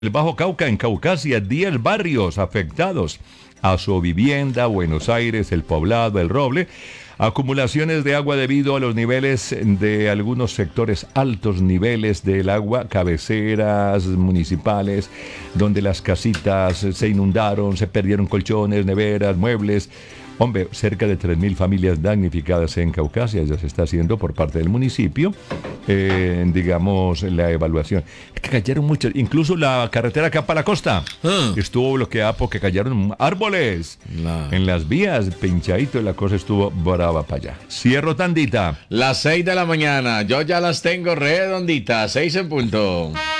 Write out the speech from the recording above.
El Bajo Cauca, en Caucasia, 10 barrios afectados. Vivienda, Buenos Aires, El Poblado, El Roble. Acumulaciones de agua debido a los niveles de algunos sectores, altos niveles del agua, cabeceras municipales, donde las casitas se inundaron, se perdieron colchones, neveras, muebles. Hombre, cerca de 3.000 familias damnificadas en Caucasia, ya se está haciendo por parte del municipio, digamos, la evaluación. Es que cayeron muchos, incluso la carretera acá para la costa estuvo bloqueada porque cayeron árboles en las vías, pinchadito, y la cosa estuvo brava para allá. Cierro tandita. Las 6 de la mañana, yo ya las tengo redonditas, 6 en punto.